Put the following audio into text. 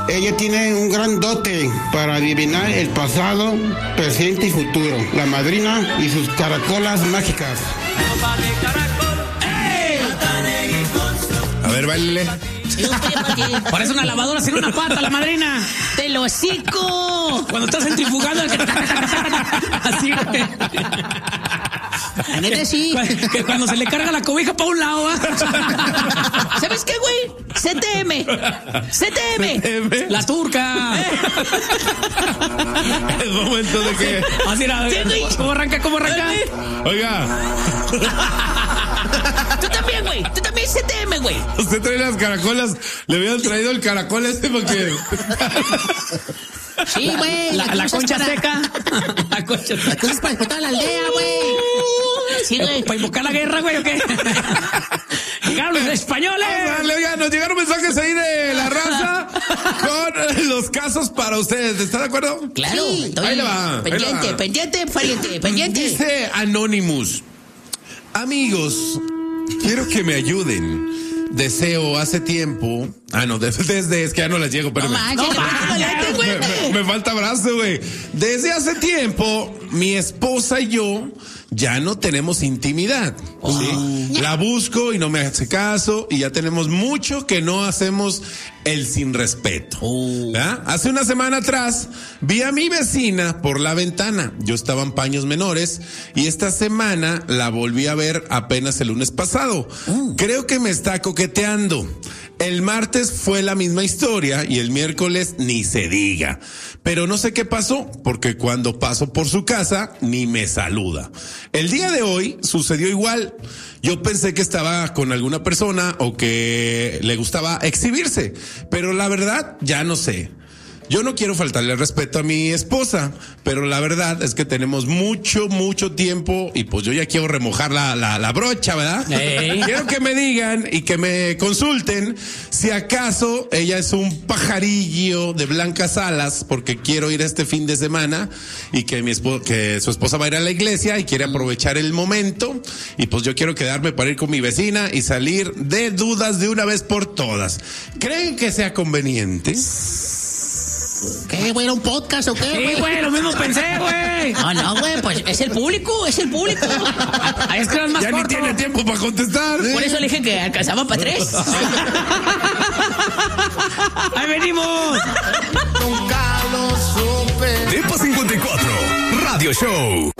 Ella tiene un gran dote para adivinar el pasado, presente y futuro. La madrina y sus caracolas mágicas. A ver, bailele. Parece una lavadora sin una pata, la madrina. ¡Te lo hocico! Cuando estás centrifugando, así, güey. La neta sí. Que cuando se le carga la cobija para un lado, ¿Sabes qué, güey? CTM. La turca. Es momento de que... Así era. ¿Cómo arranca? Oiga. Tú también, güey. Tú también CTM, güey. Usted trae las caracolas. Le habían traído el caracol porque... Sí, güey. La concha seca. La concha seca. La cosa es para explotar la aldea, güey. Sí, güey. ¿Para invocar la guerra, güey, o qué? ¡Llegaron los españoles! Oiga, nos llegaron mensajes ahí de la raza con los casos para ustedes. ¿Está de acuerdo? Claro. Sí. Ahí le va. Pendiente, pariente. Dice Anonymous: amigos, quiero que me ayuden. Deseo hace tiempo. Desde es que ya no les llego, pero me falta brazo, güey. Desde hace tiempo, mi esposa y yo ya no tenemos intimidad. ¿Sí? La busco y no me hace caso, y ya tenemos mucho que no hacemos el sin respeto. Hace una semana atrás vi a mi vecina por la ventana. Yo estaba en paños menores y esta semana la volví a ver apenas el lunes pasado. Creo que me está coqueteando. El martes fue la misma historia y el miércoles ni se diga. Pero no sé qué pasó, porque cuando paso por su casa ni me saluda. El día de hoy sucedió igual. Yo pensé que estaba con alguna persona o que le gustaba exhibirse, pero la verdad ya no sé. Yo no quiero faltarle el respeto a mi esposa, pero la verdad es que tenemos mucho tiempo y pues yo ya quiero remojar la brocha, ¿verdad? Quiero que me digan y que me consulten si acaso ella es un pajarillo de blancas alas, porque quiero ir este fin de semana y que que su esposa va a ir a la iglesia y quiere aprovechar el momento, y pues yo quiero quedarme para ir con mi vecina y salir de dudas de una vez por todas. ¿Creen que sea conveniente? ¿Qué, güey? ¿Era un podcast o qué? Sí, güey, lo mismo pensé, güey. No, güey, pues es el público. Ahí es que eran más ya corto. Ni tiene tiempo para contestar. Por eso le dije que alcanzaba para 3. ¡Ahí venimos! Con Carlos López. Depa 54 Radio Show.